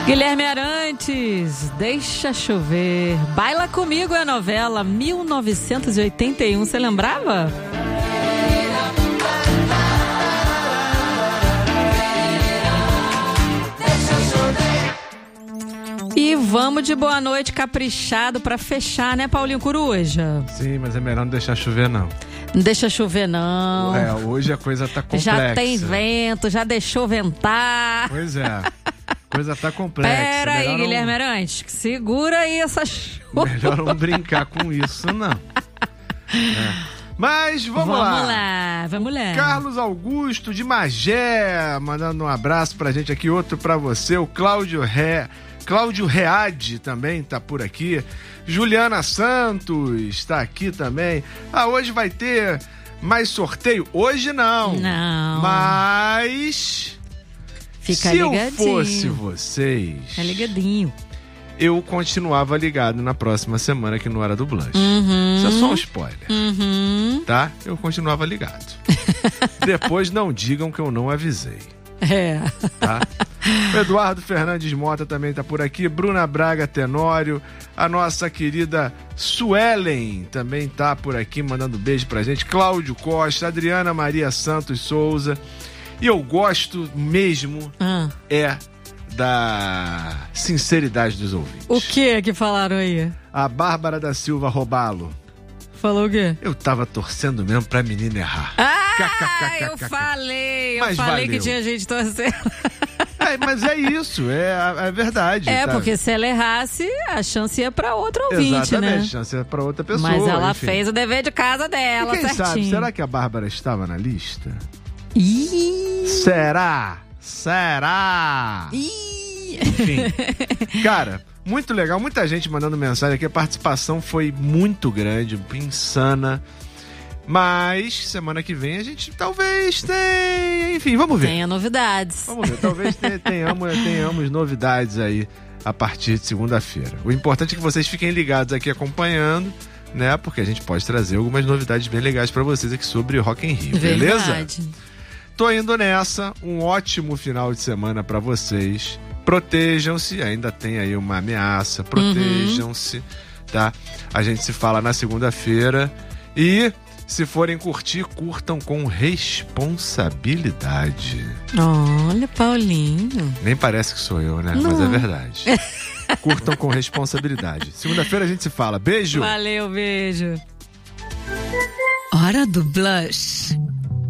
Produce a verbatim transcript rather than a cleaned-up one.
Guilherme Arantes, Deixa Chover. Baila Comigo é a novela mil novecentos e oitenta e um, você lembrava? E vamos de boa noite caprichado pra fechar, né, Paulinho Coruja? Sim, mas é melhor não deixar chover, não. Não deixa chover, não. É, hoje a coisa tá complexa. Já tem vento, já deixou ventar. Pois é, a coisa tá complexa. Pera aí, melhor Guilherme não... Arantes, segura aí essa chuva. Melhor não brincar com isso, não. É. Mas vamos, vamos lá. Vamos lá, vamos lá. Carlos Augusto de Magé, mandando um abraço pra gente aqui, outro pra você. O Cláudio Ré... Cláudio Reade também tá por aqui. Juliana Santos tá aqui também. Ah, hoje vai ter mais sorteio? Hoje não. Não. Mas... Fica se ligadinho. eu fosse vocês... Fica ligadinho. Eu continuava ligado na próxima semana aqui no Hora do Blush. Uhum. Isso é só um spoiler. Uhum. Tá? Eu continuava ligado. Depois não digam que eu não avisei. É. Tá? O Eduardo Fernandes Mota também tá por aqui. Bruna Braga Tenório. A nossa querida Suelen também tá por aqui, mandando beijo pra gente. Cláudio Costa, Adriana Maria Santos Souza. E eu gosto mesmo ah. é da sinceridade dos ouvintes. O que que falaram aí? A Bárbara da Silva Robalo. Falou o quê? Eu tava torcendo mesmo pra menina errar. Ah, eu falei, eu mas falei valeu. que tinha gente torcendo. É, mas é isso, é, é verdade. É, tá? porque se ela errasse, a chance ia pra outro ouvinte, Exatamente, né? a chance ia pra outra pessoa. Mas ela enfim. fez o dever de casa dela, e quem certinho. sabe, será que a Bárbara estava na lista? Ih. Será? Será? Ih. Enfim, cara, muito legal, muita gente mandando mensagem aqui, a participação foi muito grande, insana. Mas semana que vem a gente talvez tenha, enfim, vamos ver. Tenha novidades. Vamos ver, talvez tenhamos, tenhamos novidades aí a partir de segunda-feira. O importante é que vocês fiquem ligados aqui acompanhando, né? Porque a gente pode trazer algumas novidades bem legais pra vocês aqui sobre Rock in Rio, beleza? Verdade. Tô indo nessa, um ótimo final de semana pra vocês. Protejam-se, ainda tem aí uma ameaça, protejam-se, uhum. Tá? A gente se fala na segunda-feira e se forem curtir, curtam com responsabilidade. Olha, Paulinho. Nem parece que sou eu, né? Não. Mas é verdade. Curtam com responsabilidade. Segunda-feira a gente se fala. Beijo! Valeu, beijo. Hora do Blush.